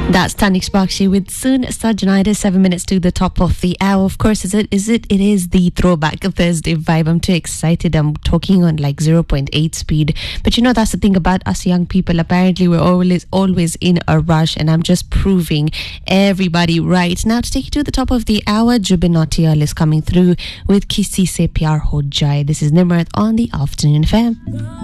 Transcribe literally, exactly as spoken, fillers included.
That's Tanix Bakshi with Soon Sajna. It is seven minutes to the top of the hour. Of course, is it? Is it? It is the throwback Thursday vibe. I'm too excited. I'm talking on like zero point eight speed. But you know, that's the thing about us young people. Apparently, we're always always in a rush, and I'm just proving everybody right. Now, to take you to the top of the hour, Jubin Nautiyal is coming through with Kisi Se Pyar Ho Jaye. This is Nimrat on the Afternoon F M.